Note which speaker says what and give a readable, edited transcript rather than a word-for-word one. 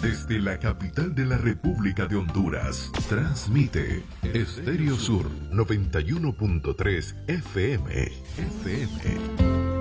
Speaker 1: Desde la capital de la República de Honduras, transmite Estéreo Sur 91.3 FM.